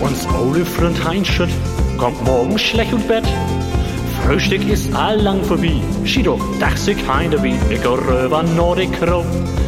Uns ole Freund Heinschütt kommt morgen schlecht und Bett. Frühstück ist allang vorbei. Schido, dach sich heim dabei, ich geh rüber Nordic Crow.